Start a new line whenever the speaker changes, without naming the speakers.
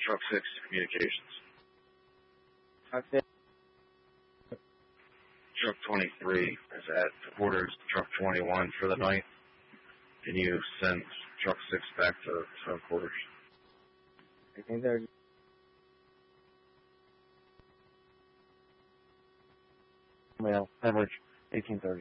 Truck 6 Communications.
Truck 6.
Truck 23 is at quarters Truck 21 for the night. Can you send Truck 6 back to quarters?
1830. Mail, average, 1830.